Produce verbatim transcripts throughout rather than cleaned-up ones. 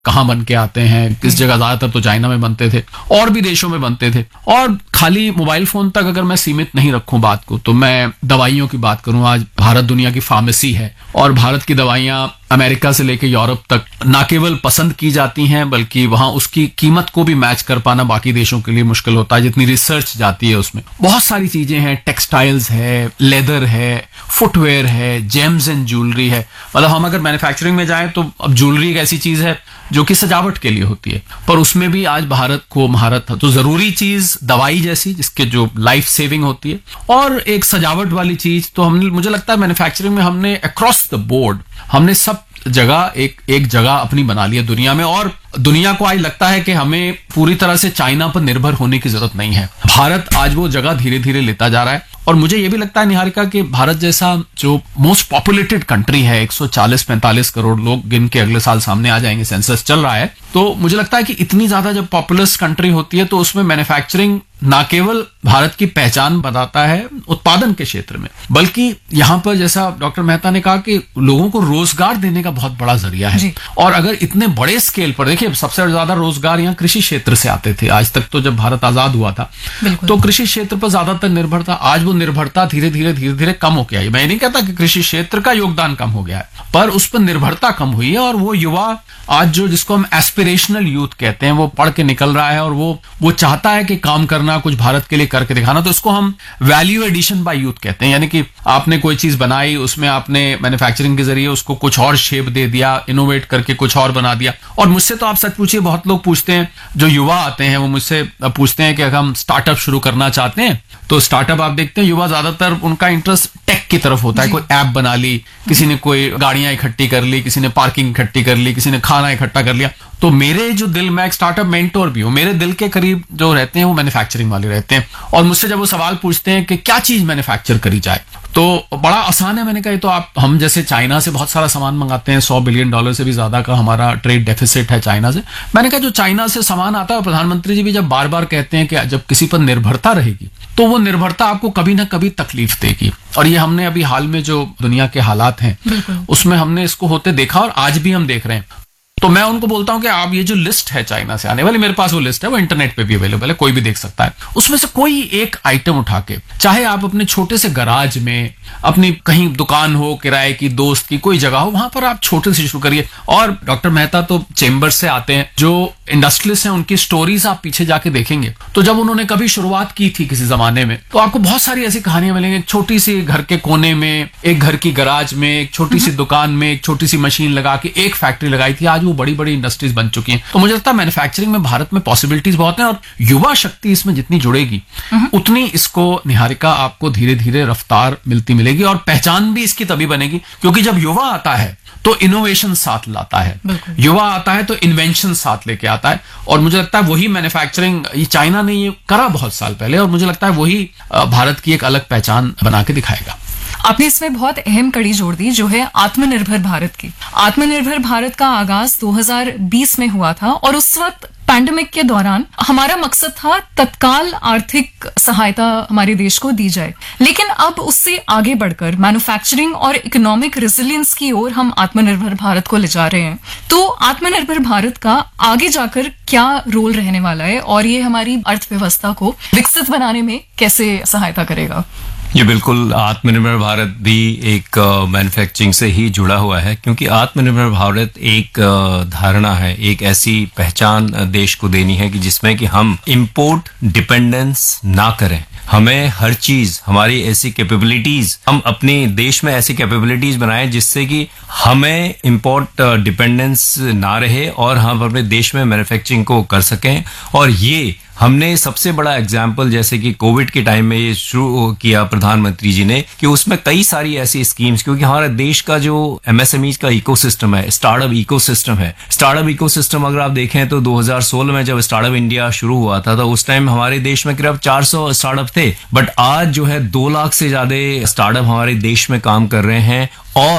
कहाँ बन के आते हैं, किस जगह, ज्यादातर तो चाइना में बनते थे और भी देशों में बनते थे। और खाली मोबाइल फोन तक अगर मैं सीमित नहीं रखूं बात को, तो मैं दवाइयों की बात करूं, आज भारत दुनिया की फार्मेसी है और भारत की दवाइयां अमेरिका से लेकर यूरोप तक न केवल पसंद की जाती हैं, बल्कि वहां उसकी कीमत को भी मैच कर पाना बाकी देशों के लिए मुश्किल होता है, जितनी रिसर्च जाती है उसमें। बहुत सारी चीजें हैं, टेक्सटाइल्स है, लेदर है, फुटवेयर है, जेम्स एंड ज्वेलरी है। मतलब हम अगर मैन्युफैक्चरिंग में जाएं तो अब ज्वेलरी एक ऐसी चीज है जो कि सजावट के लिए होती है, पर उसमें भी आज भारत को महारत है। तो जरूरी चीज दवाई जैसी, जिसके जो लाइफ सेविंग होती है, और एक सजावट वाली चीज, तो हमने, मुझे लगता है मैन्युफैक्चरिंग में हमने अक्रॉस द बोर्ड हमने सब जगह एक एक जगह अपनी बना ली है दुनिया में। और दुनिया को आज लगता है कि हमें पूरी तरह से चाइना पर निर्भर होने की जरूरत नहीं है। भारत आज वो जगह धीरे धीरे लेता जा रहा है। और मुझे ये भी लगता है निहारिका कि भारत जैसा जो मोस्ट पॉपुलेटेड कंट्री है, एक सौ चालीस पैंतालीस करोड़ लोग गिन के अगले साल सामने आ जाएंगे, सेंसस चल रहा है, तो मुझे लगता है कि इतनी ज्यादा जब पॉपुलस कंट्री होती है तो उसमें मैन्युफैक्चरिंग ना केवल भारत की पहचान बताता है उत्पादन के क्षेत्र में, बल्कि यहां पर जैसा डॉक्टर मेहता ने कहा कि लोगों को रोजगार देने का बहुत बड़ा जरिया है। और अगर इतने बड़े स्केल पर देखिए, सबसे ज्यादा रोजगार यहाँ कृषि क्षेत्र से आते थे आज तक। तो जब भारत आजाद हुआ था तो कृषि क्षेत्र पर ज्यादातर निर्भर था। आज वो निर्भरता धीरे धीरे धीरे धीरे कम हो गया है। मैं नहीं कहता कि कृषि क्षेत्र का योगदान कम हो गया है, पर उस पर निर्भरता कम हुई है। और वो युवा आज जो, जिसको हम एस्पिरेशनल यूथ कहते हैं, वो पढ़ के निकल रहा है और वो वो चाहता है कि काम करना, कुछ भारत के लिए करके दिखाना। तो इसको हम वैल्यू एडिशन बाय यूथ कहते हैं। यानी कि आपने कोई चीज बनाई, उसमें आपने मैन्युफैक्चरिंग के जरिए उसको कुछ और शेप दे दिया, इनोवेट करके कुछ और बना दिया। और मुझसे तो आप सच पूछिए, बहुत लोग पूछते हैं, जो युवा आते हैं वो मुझसे पूछते हैं कि अगर हम स्टार्टअप शुरू करना चाहते हैं, तो स्टार्टअप आप देखते हैं युवा ज्यादातर उनका इंटरेस्ट टेक की तरफ होता है। कोई ऐप बना ली, किसी ने कोई गाड़ियां इकट्ठी कर ली, किसी ने पार्किंग इकट्ठी कर ली, किसी ने खाना इकट्ठा कर लिया। तो मेरे जो दिल में, एक स्टार्टअप मेंटोर भी हूं, मेरे दिल के करीब जो रहते हैं वो मैन्युफैक्चरिंग वाले रहते हैं। और मुझसे जब वो सवाल पूछते हैं कि क्या चीज मैन्युफैक्चर करी जाए, तो बड़ा आसान है। मैंने कहा तो आप, हम जैसे चाइना से बहुत सारा सामान मंगाते हैं, सौ बिलियन डॉलर से भी ज्यादा का हमारा ट्रेड डेफिसिट है चाइना से। मैंने कहा जो चाइना से सामान आता है, प्रधानमंत्री जी भी जब बार बार कहते हैं कि जब किसी पर निर्भरता रहेगी तो वो निर्भरता आपको कभी ना कभी तकलीफ देगी। और ये हमने अभी हाल में जो दुनिया के हालात हैं उसमें हमने इसको होते देखा, और आज भी हम देख रहे हैं। तो मैं उनको बोलता हूं कि आप ये जो लिस्ट है चाइना से आने वाली, मेरे पास वो लिस्ट है, वो इंटरनेट पे भी अवेलेबल है, कोई भी देख सकता है। उसमें से कोई एक आइटम उठा के, चाहे आप अपने छोटे से गराज में, अपनी कहीं दुकान हो किराए की, दोस्त की कोई जगह हो, वहां पर आप छोटे से शुरू करिए। और डॉक्टर मेहता तो चेंबर से आते हैं, जो इंडस्ट्रियलिस्ट हैं उनकी स्टोरीज आप पीछे जाके देखेंगे, तो जब उन्होंने कभी शुरुआत की थी किसी जमाने में, तो आपको बहुत सारी ऐसी कहानियां मिलेंगी। एक छोटी सी घर के कोने में, एक घर की गराज में, एक छोटी सी दुकान में, एक छोटी सी मशीन लगा के एक फैक्ट्री लगाई थी। आज वो बड़ी बड़ी इंडस्ट्रीज बन चुकी हैं। तो मुझे लगता है मैन्युफैक्चरिंग में भारत में पॉसिबिलिटीज बहुत हैं, और युवा शक्ति इसमें जितनी जुड़ेगी उतनी इसको निहारिका आपको धीरे धीरे रफ्तार मिलती मिलेगी। और पहचान भी इसकी तभी बनेगी क्योंकि जब युवा आता है तो इनोवेशन साथ लाता है, युवा आता है तो इन्वेंशन साथ लेके आता है। और मुझे लगता है वही मैन्युफैक्चरिंग, ये चाइना ने ये करा बहुत साल पहले, और मुझे लगता है वही भारत की एक अलग पहचान बना के दिखाएगा। आपने इसमें बहुत अहम कड़ी जोड़ दी, जो है आत्मनिर्भर भारत की। आत्मनिर्भर भारत का आगाज दो हज़ार बीस में हुआ था, और उस वक्त पैंडेमिक के दौरान हमारा मकसद था तत्काल आर्थिक सहायता हमारे देश को दी जाए। लेकिन अब उससे आगे बढ़कर मैन्युफैक्चरिंग और इकोनॉमिक रेजिलियंस की ओर हम आत्मनिर्भर भारत को ले जा रहे हैं। तो आत्मनिर्भर भारत का आगे जाकर क्या रोल रहने वाला है, और ये हमारी अर्थव्यवस्था को विकसित बनाने में कैसे सहायता करेगा? ये बिल्कुल, आत्मनिर्भर भारत भी एक मैन्युफैक्चरिंग से ही जुड़ा हुआ है, क्योंकि आत्मनिर्भर भारत एक uh, धारणा है, एक ऐसी पहचान देश को देनी है कि जिसमें कि हम इंपोर्ट डिपेंडेंस ना करें। हमें हर चीज, हमारी ऐसी कैपेबिलिटीज, हम अपने देश में ऐसी कैपेबिलिटीज बनाएं जिससे कि हमें इंपोर्ट डिपेंडेंस ना रहे और हम अपने देश में मैन्युफैक्चरिंग को कर सकें। और ये हमने सबसे बड़ा एग्जाम्पल, जैसे कि कोविड के टाइम में ये शुरू किया प्रधानमंत्री जी ने, कि उसमें कई सारी ऐसी स्कीम्स, क्योंकि हमारे देश का जो एमएसएमई का इकोसिस्टम है, स्टार्टअप इकोसिस्टम है, स्टार्टअप इकोसिस्टम अगर आप देखें तो दो हज़ार सोलह में जब स्टार्टअप इंडिया शुरू हुआ था तो उस टाइम हमारे देश में करीब चार सौ स्टार्टअप थे, बट आज जो है दो लाख से ज्यादा स्टार्टअप हमारे देश में काम कर रहे हैं। और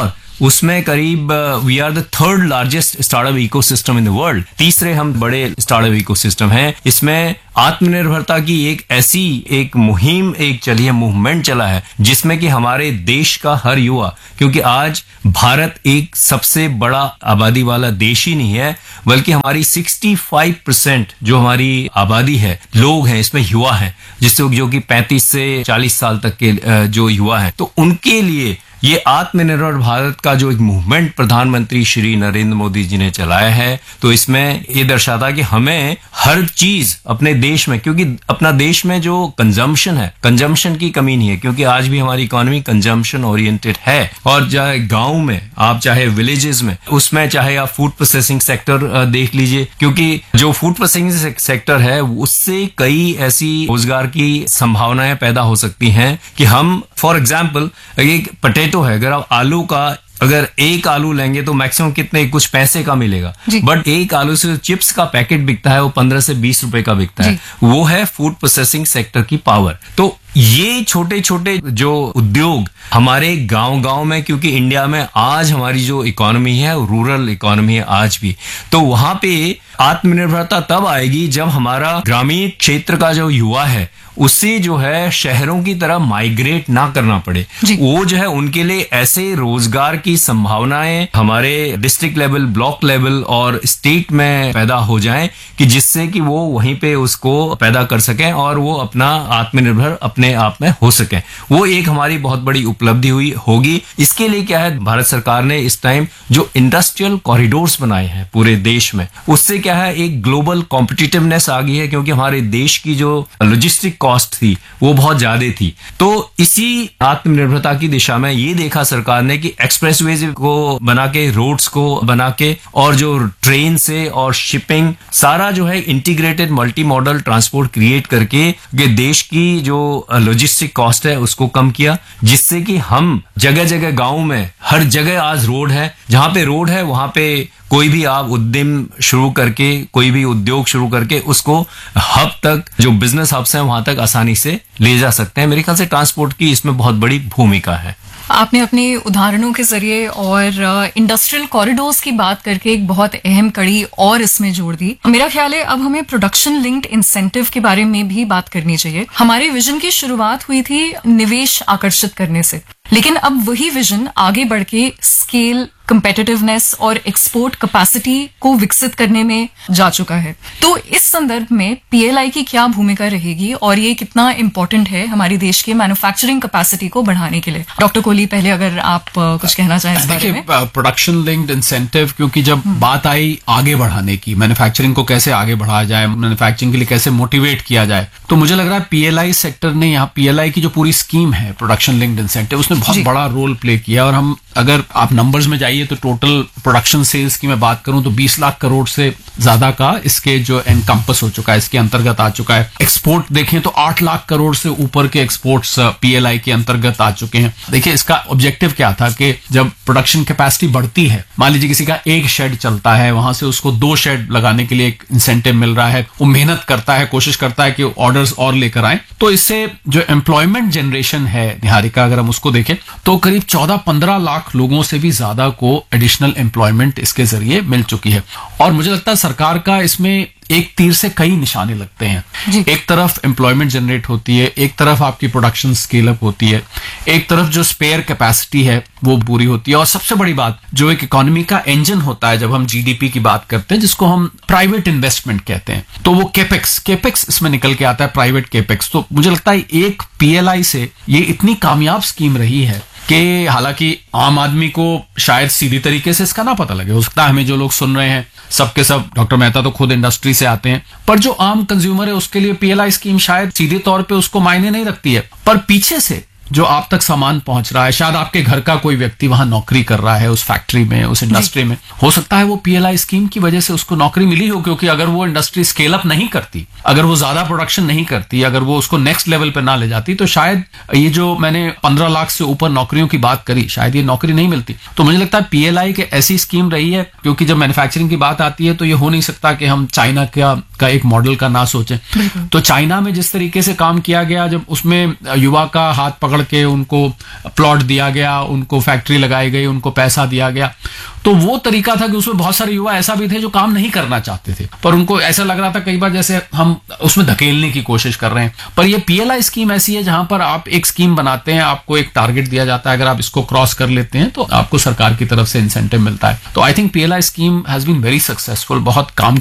उसमें करीब we are the third largest startup ecosystem in the world. तीसरे हम बड़े स्टार्टअप इकोसिस्टम हैं। इसमें आत्मनिर्भरता की एक ऐसी एक मुहिम एक चली है, मूवमेंट चला है, जिसमें कि हमारे देश का हर युवा, क्योंकि आज भारत एक सबसे बड़ा आबादी वाला देश ही नहीं है, बल्कि हमारी पैंसठ परसेंट जो हमारी आबादी है, लोग हैं, इसमें युवा हैं, जिससे जो कि पैंतीस से चालीस साल तक के जो युवा हैं, तो उनके लिए ये आत्मनिर्भर भारत का जो एक मूवमेंट प्रधानमंत्री श्री नरेंद्र मोदी जी ने चलाया है, तो इसमें ये दर्शाता कि हमें हर चीज अपने देश में, क्योंकि अपना देश में जो कंजम्पशन है, कंजम्पशन की कमी नहीं है, क्योंकि आज भी हमारी इकोनॉमी कंजम्पशन ओरिएंटेड है। और चाहे गांव में आप, चाहे विलेजेस में, उसमें चाहे आप फूड प्रोसेसिंग सेक्टर देख लीजिए, क्योंकि जो फूड प्रोसेसिंग सेक्टर है उससे कई ऐसी रोजगार की संभावनाएं पैदा हो सकती हैं कि हम, फॉर एग्जाम्पल, एक पोटैटो है, अगर आप आलू का अगर एक आलू लेंगे तो मैक्सिमम कितने, कुछ पैसे का मिलेगा, बट एक आलू से चिप्स का पैकेट बिकता है वो पंद्रह से बीस रुपए का बिकता है। वो है फूड प्रोसेसिंग सेक्टर की पावर। तो ये छोटे छोटे जो उद्योग हमारे गांव गांव में, क्योंकि इंडिया में आज हमारी जो इकोनॉमी है रूरल इकोनॉमी है आज भी, तो वहां पे आत्मनिर्भरता तब आएगी जब हमारा ग्रामीण क्षेत्र का जो युवा है उसे जो है शहरों की तरह माइग्रेट ना करना पड़े। वो जो है उनके लिए ऐसे रोजगार की संभावनाएं हमारे डिस्ट्रिक्ट लेवल, ब्लॉक लेवल और स्टेट में पैदा हो जाएं कि जिससे कि वो वहीं पे उसको पैदा कर सकें और वो अपना आत्मनिर्भर अपने आप में हो सकें। वो एक हमारी बहुत बड़ी उपलब्धि हुई होगी। इसके लिए क्या है, भारत सरकार ने इस टाइम जो इंडस्ट्रियल कॉरिडोर्स बनाए हैं पूरे देश में, उससे क्या है एक ग्लोबल कॉम्पिटिटिवनेस आ गई है, क्योंकि हमारे देश की जो लॉजिस्टिक कॉस्ट थी वो बहुत ज्यादा थी। तो इसी आत्मनिर्भरता की दिशा में ये देखा सरकार ने कि एक्सप्रेसवेज को बना के, रोड्स को बना के, और जो ट्रेन से और शिपिंग सारा जो है integrated multi modal transport create करके ये देश की जो लॉजिस्टिक कॉस्ट है उसको कम किया, जिससे कि हम जगह जगह गांव में हर जगह आज रोड है, जहां पे रोड है वहां पे कोई भी आप उद्यम शुरू करके, कोई भी उद्योग शुरू करके उसको हब तक, जो बिजनेस हब्स हैं वहां तक आसानी से ले जा सकते हैं। मेरे ख्याल से ट्रांसपोर्ट की इसमें बहुत बड़ी भूमिका है। आपने अपने उदाहरणों के जरिए और इंडस्ट्रियल कॉरिडोर्स की बात करके एक बहुत अहम कड़ी और इसमें जोड़ दी। मेरा ख्याल है अब हमें प्रोडक्शन लिंक्ड इंसेंटिव के बारे में भी बात करनी चाहिए। हमारे विजन की शुरुआत हुई थी निवेश आकर्षित करने से, लेकिन अब वही विजन आगे बढ़ के स्केल, कंपेटिटिवनेस और एक्सपोर्ट कैपेसिटी को विकसित करने में जा चुका है। तो इस संदर्भ में पीएलआई की क्या भूमिका रहेगी और ये कितना इम्पोर्टेंट है हमारे देश के मैन्युफैक्चरिंग कैपेसिटी को बढ़ाने के लिए? डॉक्टर कोहली, पहले अगर आप कुछ कहना चाहें इस बारे में। प्रोडक्शन लिंक्ड इंसेंटिव, क्योंकि जब बात आई आगे बढ़ाने की, मैन्युफैक्चरिंग को कैसे आगे बढ़ाया जाए, मैन्युफैक्चरिंग के लिए कैसे मोटिवेट किया जाए, तो मुझे लग रहा है पीएलआई सेक्टर ने, यहाँ पीएलआई की जो पूरी स्कीम है प्रोडक्शन लिंक्ड इंसेंटिव, उसने बहुत बड़ा रोल प्ले किया। और हम अगर आप नंबर्स में जाइए तो टोटल प्रोडक्शन सेल्स की मैं बात करूं तो बीस लाख करोड़ से ज्यादा का इसके जो एनकम्पस हो चुका है, इसके अंतर्गत आ चुका है। एक्सपोर्ट देखें तो आठ लाख करोड़ से ऊपर के एक्सपोर्ट्स पीएलआई के अंतर्गत आ चुके हैं। देखिए इसका ऑब्जेक्टिव क्या था कि जब प्रोडक्शन कैपेसिटी बढ़ती है, मान लीजिए किसी का एक शेड चलता है, वहां से उसको दो शेड लगाने के लिए एक इंसेंटिव मिल रहा है, वो मेहनत करता है, कोशिश करता है कि ऑर्डर्स और लेकर आए, तो इससे जो एम्प्लॉयमेंट जनरेशन है निहारिका, अगर हम उसको देखें तो करीब चौदह पंद्रह लाख लोगों से भी ज्यादा को एडिशनल एम्प्लॉयमेंट इसके जरिए मिल चुकी है। और मुझे लगता है सरकार का इसमें एक तीर से कई निशाने लगते हैं। एक तरफ एम्प्लॉयमेंट जनरेट होती है, एक तरफ आपकी प्रोडक्शन स्केल अप होती है, एक तरफ जो स्पेयर कैपेसिटी है वो पूरी होती है, और सबसे बड़ी बात जो एक इकोनॉमी का इंजन होता है जब हम जीडीपी की बात करते हैं, जिसको हम प्राइवेट इन्वेस्टमेंट कहते हैं, तो वो केपेक्स केपेक्स इसमें निकल के आता है, प्राइवेट केपेक्स। तो मुझे लगता है एक पीएलआई से ये इतनी कामयाब स्कीम रही है कि हालांकि आम आदमी को शायद सीधी तरीके से इसका ना पता लगे, हो सकता है हमें जो लोग सुन रहे हैं सबके सब, डॉक्टर मेहता तो खुद इंडस्ट्री से आते हैं, पर जो आम कंज्यूमर है उसके लिए पीएलआई स्कीम शायद सीधे तौर पे उसको मायने नहीं रखती है, पर पीछे से जो आप तक सामान पहुंच रहा है, शायद आपके घर का कोई व्यक्ति वहां नौकरी कर रहा है, उस फैक्ट्री में, उस इंडस्ट्री में, हो सकता है वो पीएलआई स्कीम की वजह से उसको नौकरी मिली हो, क्योंकि अगर वो इंडस्ट्री स्केल अप नहीं करती, अगर वो ज्यादा प्रोडक्शन नहीं करती, अगर वो उसको नेक्स्ट लेवल पे ना ले जाती, तो शायद ये जो मैंने पंद्रह लाख से ऊपर नौकरियों की बात करी, शायद ये नौकरी नहीं मिलती। तो मुझे लगता है पीएलआई की ऐसी स्कीम रही है, क्योंकि जब मैन्युफैक्चरिंग की बात आती है तो ये हो नहीं सकता कि हम चाइना का, का एक मॉडल का ना सोचें। तो चाइना में जिस तरीके से काम किया गया, जब उसमें युवा का हाथ पकड़ पकड़ के उनको प्लॉट दिया गया, उनको फैक्ट्री लगाई गई, उनको पैसा दिया गया। तो वो तरीका था कि उसमें बहुत सारे युवा ऐसा भी थे जो काम नहीं करना चाहते थे, पर उनको ऐसा लग रहा था कई बार जैसे हम उसमें धकेलने की कोशिश कर रहे हैं। पर ये पीएलआई स्कीम ऐसी है जहां पर आप एक स्कीम बनाते हैं, आपको एक टारगेट दिया जाता है, अगर आप इसको क्रॉस कर लेते हैं तो आपको सरकार की तरफ से इंसेंटिव मिलता है। तो I think PLI scheme has been very successful, बहुत काम